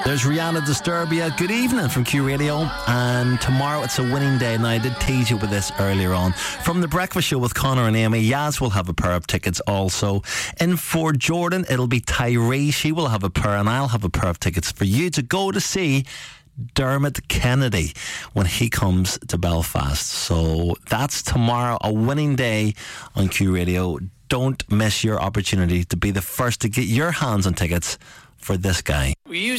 There's Rihanna Disturbia. Good evening from Q Radio. And tomorrow it's a winning day. Now, I did tease you with this earlier on. From The Breakfast Show with Connor and Amy, Yaz will have a pair of tickets also. In for Jordan, it'll be Tyree. She will have a pair and I'll have a pair of tickets for you to go to see Dermot Kennedy when he comes to Belfast. So that's tomorrow, a winning day on Q Radio. Don't miss your opportunity to be the first to get your hands on tickets for this guy.